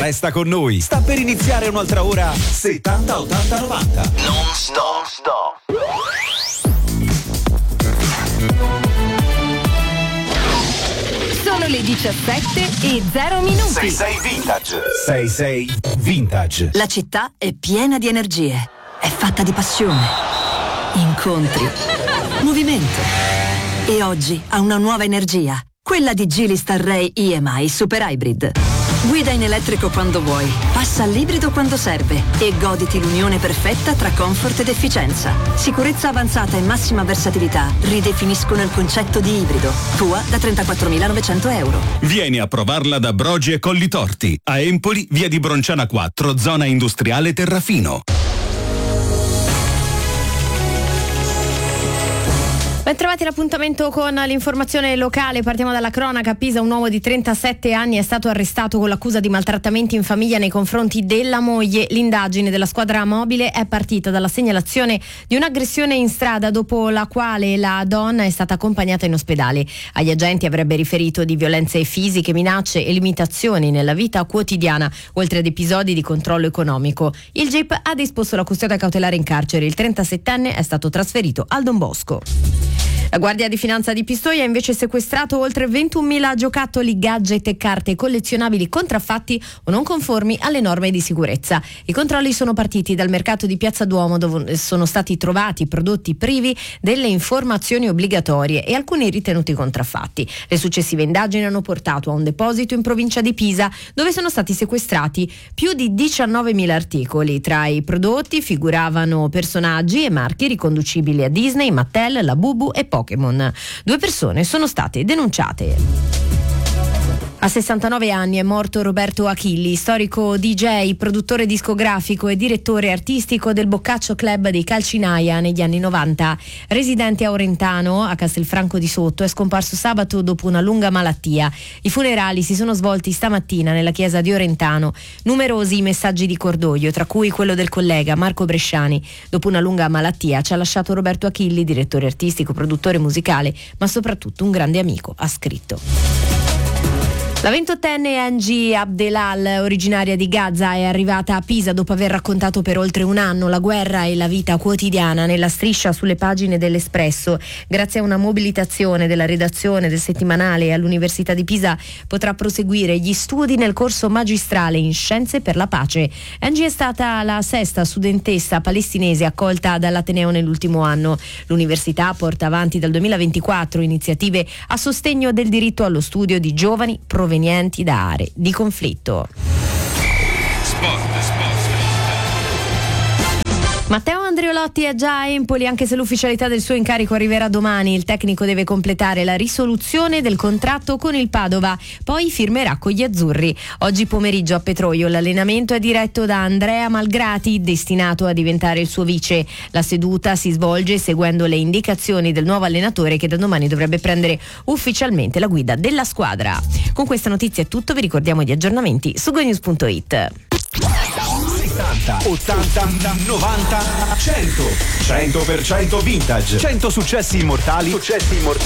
Resta con noi. Sta per iniziare un'altra ora 70 80 90. Non stop. Sono le 17:0 66 Vintage. 66 Vintage. La città è piena di energie. È fatta di passione, incontri, movimento. E oggi ha una nuova energia. Quella di Geely Starray EMI Super Hybrid. Guida in elettrico quando vuoi, passa all'ibrido quando serve e goditi l'unione perfetta tra comfort ed efficienza. Sicurezza avanzata e massima versatilità ridefiniscono il concetto di ibrido. Tua da 34.900 euro. Vieni a provarla da Brogi e Collitorti. A Empoli, via di Bronciana 4, zona industriale Terrafino. Ben trovati l'appuntamento con l'informazione locale. Partiamo dalla cronaca. A Pisa un uomo di 37 anni è stato arrestato con l'accusa di maltrattamenti in famiglia nei confronti della moglie. L'indagine della squadra mobile è partita dalla segnalazione di un'aggressione in strada, dopo la quale la donna è stata accompagnata in ospedale. Agli agenti avrebbe riferito di violenze fisiche, minacce e limitazioni nella vita quotidiana, oltre ad episodi di controllo economico. Il GIP ha disposto la custodia cautelare in carcere. Il 37enne è stato trasferito al Don Bosco. La Guardia di Finanza di Pistoia ha invece sequestrato oltre 21.000 giocattoli, gadget e carte collezionabili contraffatti o non conformi alle norme di sicurezza. I controlli sono partiti dal mercato di Piazza Duomo, dove sono stati trovati prodotti privi delle informazioni obbligatorie e alcuni ritenuti contraffatti. Le successive indagini hanno portato a un deposito in provincia di Pisa, dove sono stati sequestrati più di 19.000 articoli. Tra i prodotti figuravano personaggi e marchi riconducibili a Disney, Mattel, la Bubu e Pokémon. 2 persone sono state denunciate. A 69 anni è morto Roberto Achilli, storico DJ, produttore discografico e direttore artistico del Boccaccio Club dei Calcinaia negli anni 90. Residente a Orentano, a Castelfranco di Sotto, è scomparso sabato dopo una lunga malattia. I funerali si sono svolti stamattina nella chiesa di Orentano. Numerosi i messaggi di cordoglio, tra cui quello del collega Marco Bresciani. Dopo una lunga malattia ci ha lasciato Roberto Achilli, direttore artistico, produttore musicale, ma soprattutto un grande amico, ha scritto. La 28enne Angie Abdelal, originaria di Gaza, è arrivata a Pisa dopo aver raccontato per oltre un anno la guerra e la vita quotidiana nella striscia sulle pagine dell'Espresso. Grazie a una mobilitazione della redazione del settimanale e all'Università di Pisa potrà proseguire gli studi nel corso magistrale in Scienze per la Pace. Angie è stata la 6ª studentessa palestinese accolta dall'Ateneo nell'ultimo anno. L'università porta avanti dal 2024 iniziative a sostegno del diritto allo studio di giovani provenienti da aree di conflitto. Matteo Andreolotti è già a Empoli, anche se l'ufficialità del suo incarico arriverà domani. Il tecnico deve completare la risoluzione del contratto con il Padova, poi firmerà con gli azzurri. Oggi pomeriggio a Petroio l'allenamento è diretto da Andrea Malgrati, destinato a diventare il suo vice. La seduta si svolge seguendo le indicazioni del nuovo allenatore, che da domani dovrebbe prendere ufficialmente la guida della squadra. Con questa notizia è tutto, vi ricordiamo gli aggiornamenti su gonews.it. 70, 80, 90, 100. 100% vintage. 100 successi immortali.